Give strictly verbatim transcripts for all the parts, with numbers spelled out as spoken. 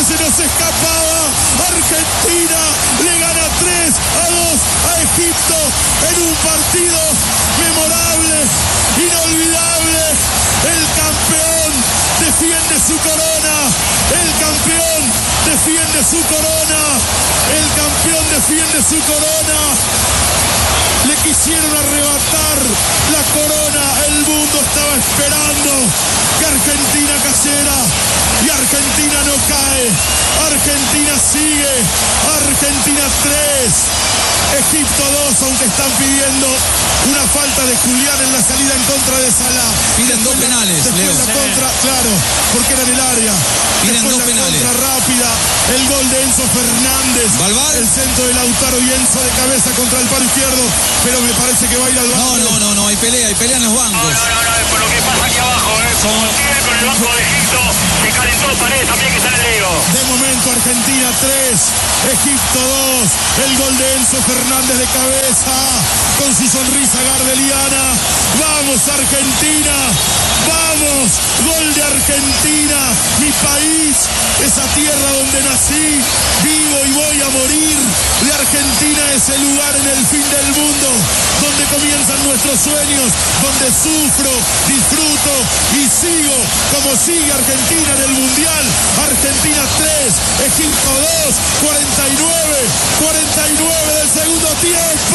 que se nos escapaba. Argentina le gana tres a dos a Egipto en un partido memorable, inolvidable. El campeón defiende su corona. El campeón defiende su corona. El campeón defiende su corona. Le quisieron arrebatar la corona. El mundo estaba esperando que Argentina cayera. Y Argentina no cae. Argentina sigue. Argentina tres. Egipto dos, aunque están pidiendo una falta de Julián en la salida en contra de Salah. Piden dos penales, después Leo. la contra, claro, porque era en el área. Piden después dos la penales. Contra rápida, el gol de Enzo Fernández. ¿Balvar? El centro de Lautaro y Enzo de cabeza contra el palo izquierdo, pero me parece que va a ir al banco. No, no, no, no, hay pelea, hay pelea en los bancos. No, no, no, es por lo que pasa aquí abajo, ¿eh? Como sigue con el banco de Egipto, se calentó Paredes también que está en el lío. De momento Argentina tres, Egipto dos, el gol de Enzo Fernández de cabeza, con su sonrisa gardeliana. Vamos Argentina, vamos, gol de Argentina, mi país, esa tierra donde nací, vivo y voy a morir. De Argentina es el lugar en el fin del mundo, donde comienzan nuestros sueños, donde sufro, disfruto y sigo como sigue Argentina en el Mundial. Argentina tres, Egipto dos, cuarenta y nueve, cuarenta y nueve del segundo tiempo.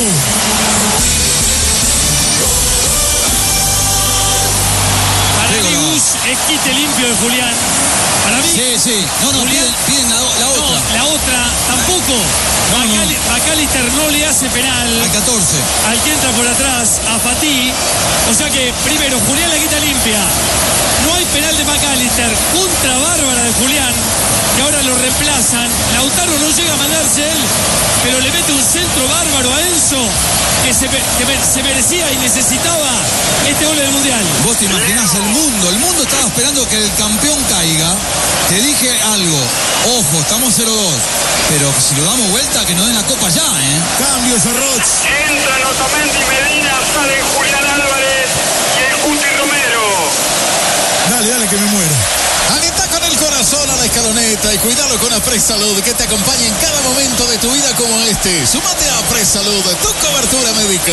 Para mí Gus es quite limpio de Julián. Para mí. Sí, sí. No, no, Julián, piden, piden la, la otra. No, la otra tampoco. No, no. Macali- McAllister no le hace penal Al catorce. al que entra por atrás, a Fatih. O sea que, primero, Julián la quita limpia. No hay penal de McAllister. Contra bárbara de Julián, que ahora lo reemplazan. Lautaro no llega a mandarse él, pero le mete un centro bárbaro a Enzo, que se, que se merecía y necesitaba este gol del Mundial. Vos te imaginás el mundo. El mundo estaba esperando que el campeón caiga. Te dije algo. Ojo, estamos cero dos. Pero si lo damos vuelta, que nos den la copa ya, ¿eh? Cambio, Cerroch. Entran Otamendi, Medina, salen Julián Álvarez y el Cuti Romero. Dale, dale que me muero. Alenta con el corazón a la escaloneta y cuidalo con Apresalud, que te acompaña en cada momento de tu vida como este. Súmate a Apresalud, tu cobertura médica.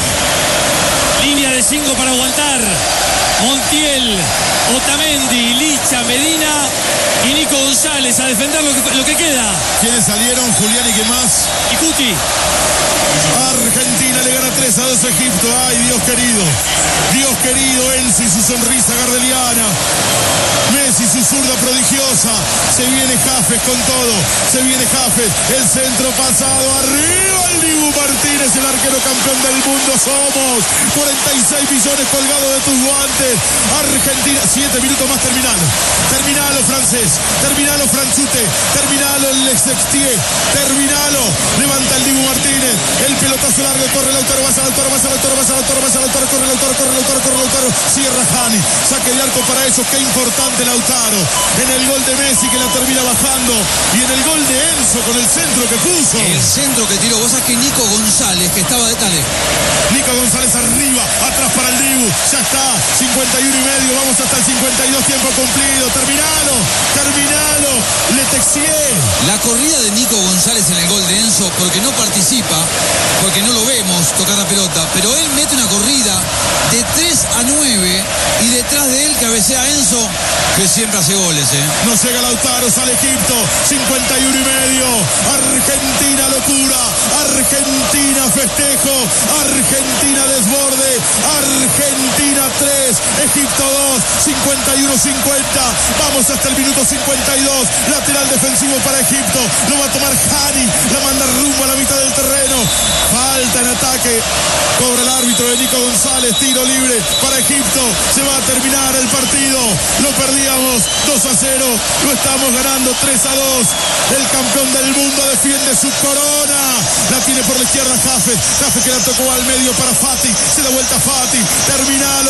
Línea de cinco para aguantar. Montiel, Otamendi, Licha, Medina y Nico González a defender lo que, lo que queda. ¿Quiénes salieron? Julián y qué más. Y Cuti. Argentina le gana tres a dos a Egipto. Ay, Dios querido. Dios querido, Enzo y su sonrisa gardeliana. Messi, su zurda prodigiosa. Se viene Jafes con todo. Se viene Jafes. El centro pasado. Arriba el Dibu Martínez, el arquero campeón del mundo. Somos cuarenta y seis millones colgados de tus guantes. Argentina, siete minutos más, terminalo. Terminalo, francés. Terminalo, Franchute. Terminalo, el Sextier. Terminalo. Levanta el Dibu Martínez. El pelotazo largo. Corre Lautaro. Vas a Lautaro. Vas a Lautaro. Vas a Lautaro. Vas a Lautaro. Corre Lautaro. Corre Lautaro. Corre Lautaro. Cierra Jani. Saque de arco para ellos. Qué importante Lautaro. En el gol de Messi que la termina bajando. Y en el gol de Enzo con el centro que puso. El centro que tiró. Vos sabés que Nico González, que estaba de tale. Nico González arriba. Atrás para el Dibu. Ya está. cincuenta y uno y medio. Vamos hasta el cincuenta y dos. Tiempo cumplido. Terminalo. Terminalo. Le Texier. La corrida de Nico González en el gol de Enzo, porque no participa, porque no lo vemos tocar la pelota, pero él mete una corrida de tres a nueve y detrás de él cabecea a Enzo, que siempre hace goles, ¿eh? No llega Lautaro, sale Egipto, cincuenta y uno y medio. Argentina locura, Argentina festejo, Argentina desborde, Argentina tres, Egipto dos, cincuenta y uno cincuenta. Vamos hasta el minuto cincuenta y dos. Lateral defensivo para Egipto, lo va a tomar Jani, la manda rumbo a la mitad del terreno. Falta en ataque, cobra el árbitro de Nico González, tiro libre para Egipto. Se va a terminar el partido, lo perdíamos dos a cero, lo estamos ganando tres a dos. El campeón del mundo defiende su corona, la tiene por la izquierda Jafes, Jafes que la tocó al medio para Fati, se da vuelta Fati, terminalo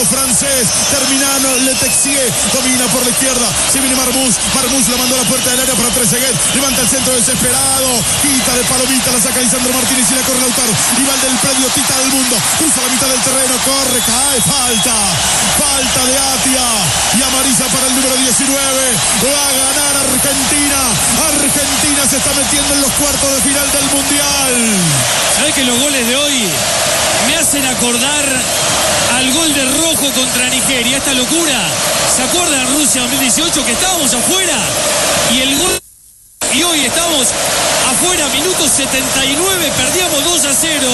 francés. Terminano Le Texier. Domina por la izquierda. Se viene Marmoush. Marmoush la mandó a la puerta del área para Trezeguet. Levanta el centro desesperado. Quita de palomita. La saca Lisandro Martínez y la corre Lautaro. Rival del predio Tita del mundo. Cruza la mitad del terreno. Corre. Cae. Falta. Falta de Atia. Y amarilla para el número diecinueve. Va a ganar Argentina. Argentina se está metiendo en los cuartos de final del Mundial. ¿Sabés que los goles de hoy me hacen acordar al gol de Rojo contra Nigeria? Esta locura. ¿Se acuerdan Rusia dos mil dieciocho que estábamos afuera? Y el gol... Y hoy estamos afuera, minuto setenta y nueve, perdíamos dos a cero.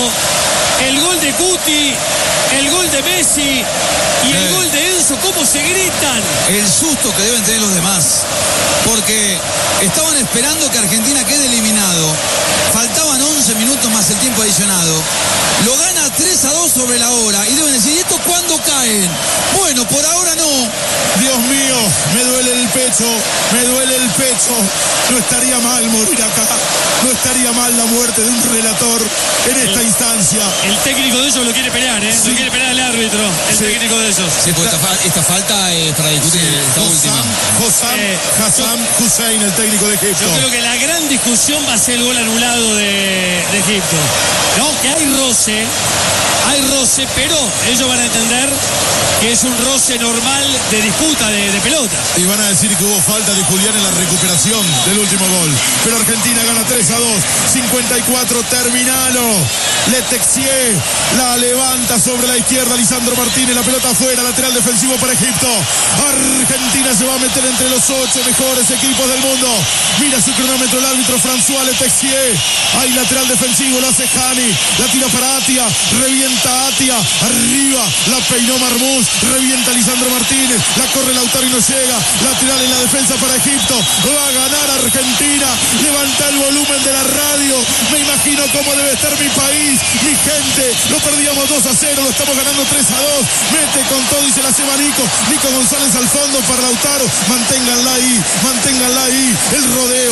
El gol de Cuti, el gol de Messi y el eh. gol de Enzo, ¿cómo se gritan? El susto que deben tener los demás, porque estaban esperando que Argentina quede eliminado. Faltaban once minutos más el tiempo adicionado. Lo gana tres a dos sobre la hora y deben decir, ¿y esto cuándo caen? Bueno, por ahora no. Dios mío, me duele el pecho, me duele el pecho. No estaría mal morir acá, no estaría mal la muerte de un relator en esta el, instancia. El técnico de ellos lo quiere pelear, ¿eh? Sí. Lo quiere pelear el árbitro, el Sí. técnico de ellos. Sí, porque esta, esta falta es para discutir esta última. Hossam, Eh, Hassan Hussein, el técnico de Egipto. Yo creo que la gran discusión va a ser el gol anulado de, de Egipto. No, que hay roce, hay roce, pero ellos van a entender que es un roce normal de disputa de, de pelota. Y van a decir que hubo falta de Julián en la recuperación del último gol. Pero Argentina gana tres a dos. cincuenta y cuatro, terminalo. Le Texier la levanta sobre la izquierda. Lisandro Martínez, la pelota afuera. Lateral defensivo para Egipto. Argentina se va a meter entre los ocho mejores equipos del mundo. Mira su cronómetro el árbitro François Le Texier. Hay lateral defensivo, lo hace Hani. La tira para Atia. Revienta Atia. Arriba. La peinó Marmoush. Revienta Lisandro Martínez. La corre Lautaro y no llega. Lateral en la defensa para Egipto. Va a ganar Argentina. Levanta el volumen de la radio. Me imagino cómo debe estar mi país, mi gente. Lo perdíamos dos a cero. Lo estamos ganando tres a dos. Mete con todo y se la lleva Nico. Nico González al fondo para Lautaro. Manténganla ahí. Manténganla ahí. El rodeo.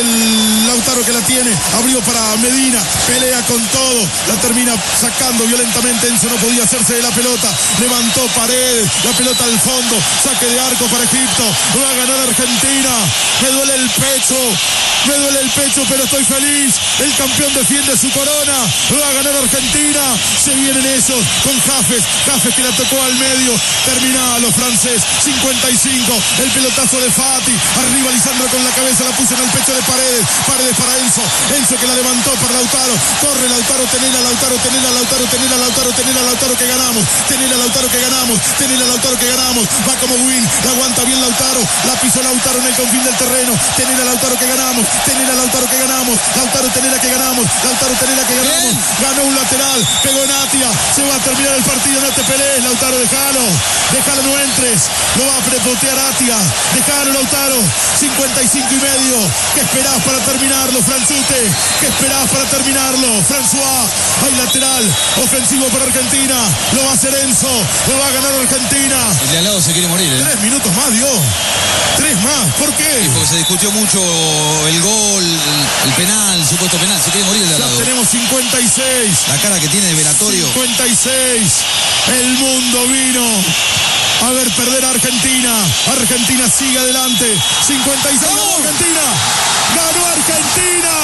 El Lautaro que la tiene. Abrió para Medina. Pelea con todo. La termina sacando violentamente. Enzo no podía hacerse de la pelota. Levantó Paredes. La pelota al fondo. Saque de arco para Egipto. Va a ganar Argentina. Me duele el pecho. Me duele el pecho, pero estoy feliz. El campeón defiende su corona. Va a ganar Argentina. Se vienen ellos con Jafes. Jafes que la tocó al medio. Termina los francés. cincuenta y cinco. El pelotazo de Fati. Arriba Lisandro con la cabeza. La puso en el pecho de Paredes. Paredes para Enzo. Enzo que la levantó para Lautaro. Corre Lautaro. Tenela, Lautaro. Tenela, Lautaro. Tenela, Lautaro. Tenela, Lautaro que ganamos. Tenela, Lautaro que ganamos. Tenela, Lautaro que ganamos. Va como win. La aguanta bien Lautaro. La pisó Lautaro en el confín del terreno. Tenela, Lautaro que ganamos. Tenela, Lautaro que ganamos. Lautaro, Tenela que ganamos. Lautaro, Tenela que ganamos. Ganó un lateral. Pegó Natia. Se va a terminar el partido. No te pelees, Lautaro. Déjalo. Déjalo, no entres. Lo va a prepotear Atia. Déjalo, Lautaro. cincuenta y cinco y medio. ¿Qué esperás para terminarlo, Franzute? ¿Qué esperás para terminarlo, François? Hay lateral. Ofensivo para Argentina. Lo va a hacer Enzo. Lo va a ganar Argentina. El de al lado se quiere morir, ¿eh? Tres minutos más dio. Tres más. ¿Por qué? Sí, porque se discutió mucho el gol, el, el penal, supuesto penal. Se quiere morir el de al Ya lado. tenemos cincuenta y seis. La cara que tiene de velatorio. cincuenta y seis. El mundo vino a ver perder a Argentina. Argentina sigue adelante. cincuenta y seis. ¡Ganó Argentina! ¡Ganó Argentina!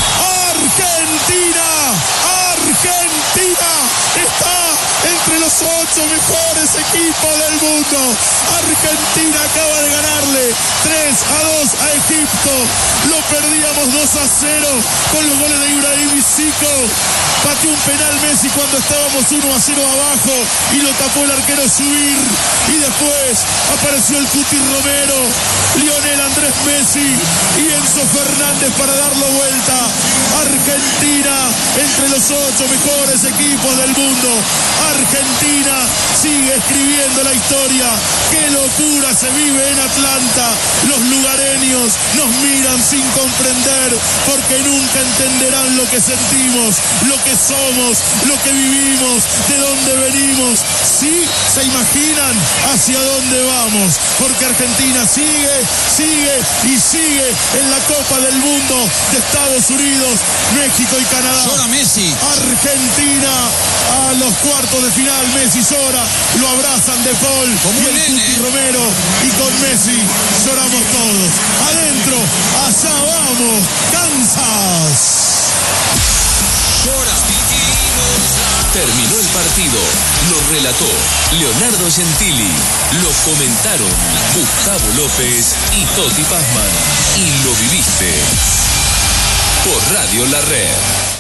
¡Argentina! ¡Argentina! Está entre los ocho mejores equipos del mundo. Argentina acaba de ganarle tres a dos a Egipto. Lo perdíamos dos a cero con los goles de Ibrahim y Zico. Pateó un penal Messi cuando estábamos uno a cero abajo y lo tapó el arquero Subir. Y después apareció el Cuti Romero, Lionel Andrés Messi y Enzo Fernández para darlo vuelta. Argentina entre los ocho mejores equipos del mundo. Argentina sigue escribiendo la historia. ¡Qué locura se vive en Atlanta! Los lugareños nos miran sin comprender porque nunca entenderán lo que sentimos, lo que somos, lo que vivimos, de dónde venimos. Sí, se imaginan hacia dónde vamos, porque Argentina sigue, sigue y sigue en la Copa del Mundo de Estados Unidos, México y Canadá. Llora Messi. Argentina a los cuartos de final. Messi llora, lo abraza Lloran De Paul Como y un el nene. Cuti Romero. Y con Messi lloramos todos. Adentro, allá vamos, Kansas. Llora. Terminó el partido, lo relató Leonardo Gentili, lo comentaron Gustavo López y Toti Pazman, y lo viviste por Radio La Red.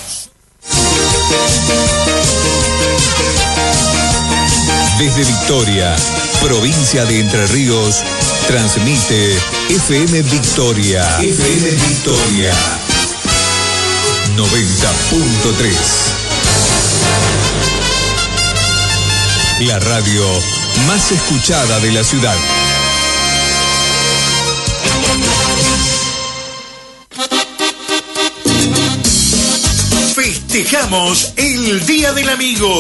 Desde Victoria, provincia de Entre Ríos, transmite F M Victoria. F M Victoria noventa punto tres. La radio más escuchada de la ciudad. Festejamos el Día del Amigo.